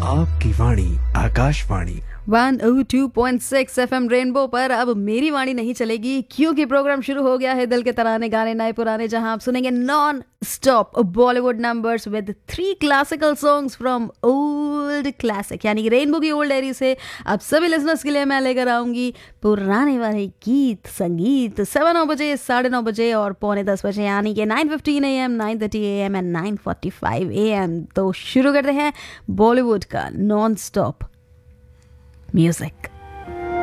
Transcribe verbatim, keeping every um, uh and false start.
आपकी वाणी Akashvani one O two point six FM rainbow पर अब मेरी वाणी नहीं चलेगी क्योंकि प्रोग्राम शुरू हो गया है दिल के तराने गाने नए पुराने, जहां आप सुनेंगे non stop Bollywood numbers with three classical songs from old classic, यानी कि रेनबो की ओल्ड एरी से अब सभी लिसनर्स के लिए मैं लेकर आऊंगी पुराने वाले गीत संगीत सवा नौ बजे, साढ़े नौ बजे और पौने दस बजे, यानी कि nine fifteen A M, nine thirty A M and nine forty five A M. तो शुरू करते हैं बॉलीवुड का नॉन स्टॉप म्यूजिक।